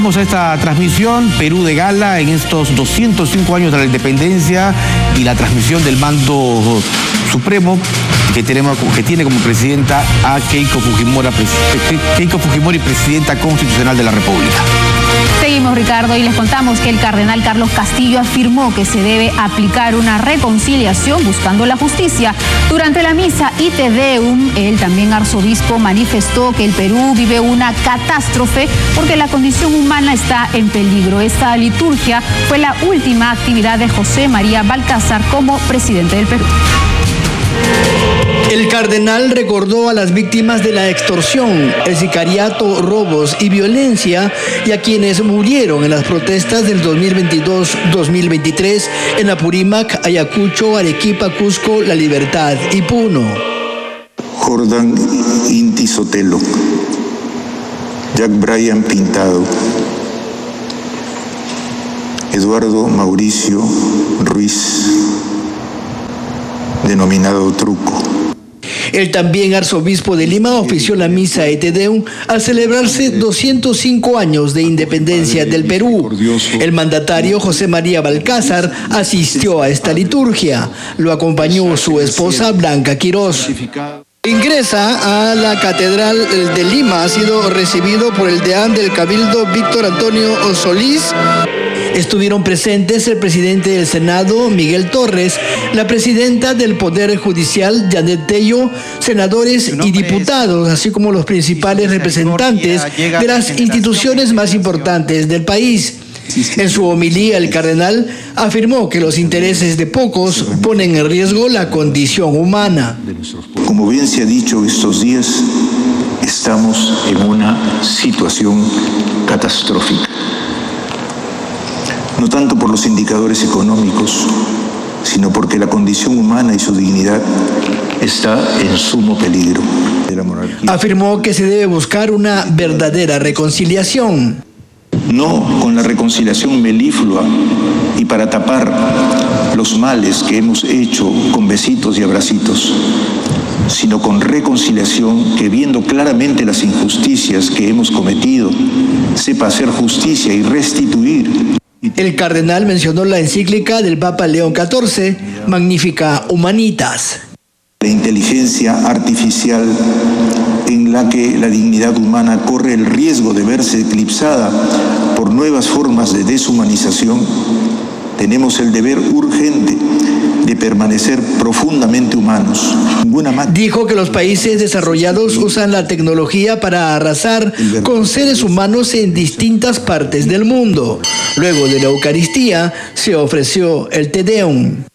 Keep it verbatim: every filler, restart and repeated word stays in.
volvemos a esta transmisión, Perú de gala en estos doscientos cinco años de la independencia y la transmisión del mando supremo que, tenemos, que tiene como presidenta a Keiko Fujimori, Keiko Fujimori, presidenta constitucional de la República. Seguimos, Ricardo, y les contamos que el cardenal Carlos Castillo afirmó que se debe aplicar una reconciliación buscando la justicia. Durante la misa Ite Deum, el también arzobispo manifestó que el Perú vive una catástrofe porque la condición humana está en peligro. Esta liturgia fue la última actividad de José María Balcázar como presidente del Perú. El cardenal recordó a las víctimas de la extorsión, el sicariato, robos y violencia y a quienes murieron en las protestas del dos mil veintidós dos mil veintitrés en Apurímac, Ayacucho, Arequipa, Cusco, La Libertad y Puno. Jordan Inti Sotelo, Jack Bryan Pintado, Eduardo Mauricio Ruiz, denominado Truco. El también arzobispo de Lima ofició la misa Ite Deum al celebrarse doscientos cinco años de independencia del Perú. El mandatario José María Balcázar asistió a esta liturgia. Lo acompañó su esposa Blanca Quirós. Ingresa a la Catedral de Lima, ha sido recibido por el deán del Cabildo Víctor Antonio Solís. Estuvieron presentes el presidente del Senado, Miguel Torres, la presidenta del Poder Judicial, Janet Tello, senadores y diputados, así como los principales representantes de las instituciones más importantes del país. En su homilía, el cardenal afirmó que los intereses de pocos ponen en riesgo la condición humana. Como bien se ha dicho estos días, estamos en una situación catastrófica. No tanto por los indicadores económicos, sino porque la condición humana y su dignidad está en sumo peligro. Afirmó que se debe buscar una verdadera reconciliación. No con la reconciliación meliflua y para tapar los males que hemos hecho con besitos y abracitos, sino con reconciliación que, viendo claramente las injusticias que hemos cometido, sepa hacer justicia y restituir. El cardenal mencionó la encíclica del Papa León catorce, Magnificat Humanitas. La inteligencia artificial en la que la dignidad humana corre el riesgo de verse eclipsada por nuevas formas de deshumanización, tenemos el deber urgente de permanecer profundamente humanos. Dijo que los países desarrollados usan la tecnología para arrasar con seres humanos en distintas partes del mundo. Luego de la Eucaristía se ofreció el Te Deum.